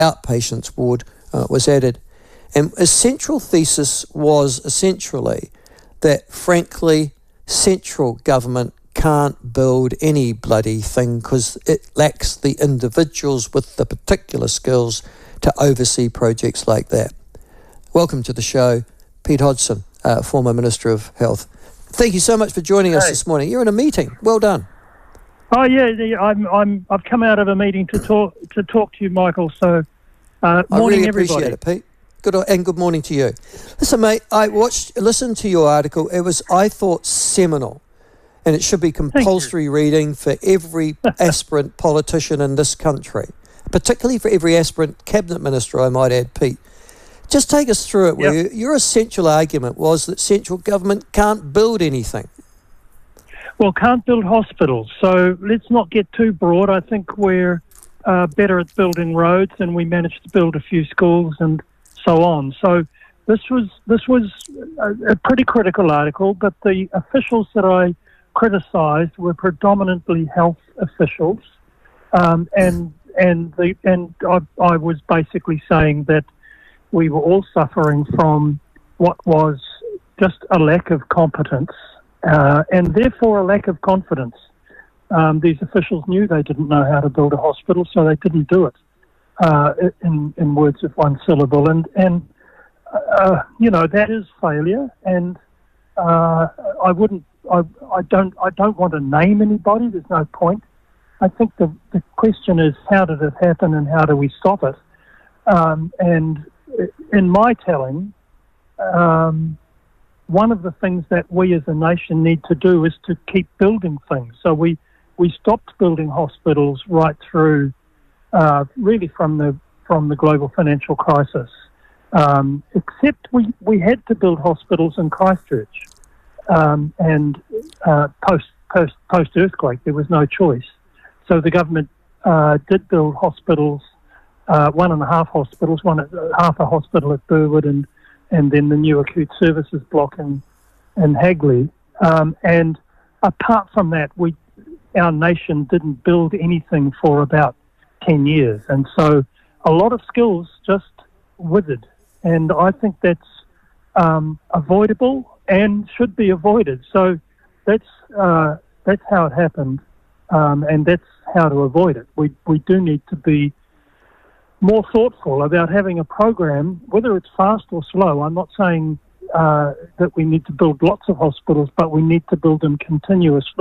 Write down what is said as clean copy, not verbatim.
outpatients ward was added. And a central thesis was essentially that, frankly, central government can't build any bloody thing because it lacks the individuals with the particular skills to oversee projects like that. Welcome to the show, Pete Hodgson, former Minister of Health. Thank you so much for joining us this morning. You're in a meeting. Well done. Oh yeah, I've come out of a meeting to talk to you, Michael. So, morning, I really everybody. appreciate it, Pete. Good morning to you. Listen, mate, listened to your article. It was, I thought, seminal, and it should be compulsory reading for every aspirant politician in this country, particularly for every aspirant cabinet minister, I might add, Pete. Just take us through it, will you? Your essential argument was that central government can't build anything. Well, can't build hospitals. So let's not get too broad. I think we're better at building roads, and we managed to build a few schools and so on. So this was a pretty critical article, but the officials that I criticised were predominantly health officials, and I was basically saying that we were all suffering from what was just a lack of competence and therefore a lack of confidence. These officials knew they didn't know how to build a hospital, so they didn't do it. In words of one syllable, and that is failure. And I don't want to name anybody. There's no point. I think the question is, how did it happen, and how do we stop it? And in my telling, one of the things that we as a nation need to do is to keep building things. So we stopped building hospitals right through. Really from the global financial crisis, except we had to build hospitals in Christchurch, and post earthquake there was no choice. So the government did build hospitals, 1.5 hospitals, half a hospital at Burwood, and then the new acute services block in Hagley. And apart from that, our nation didn't build anything for about 10 years, and so a lot of skills just withered, and I think that's avoidable and should be avoided. So that's how it happened, and that's how to avoid it. We do need to be more thoughtful about having a program, whether it's fast or slow. I'm not saying that we need to build lots of hospitals, but we need to build them continuously.